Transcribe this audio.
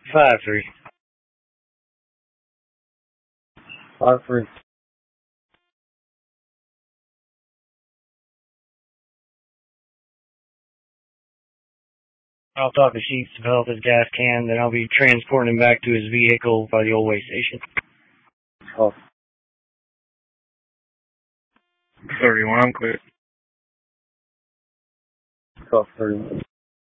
5-3. 5-3. I'll talk to Sheets to fill up his gas can, then I'll be transporting him back to his vehicle by the old way station. Oh. 31, I'm clear. Call 31.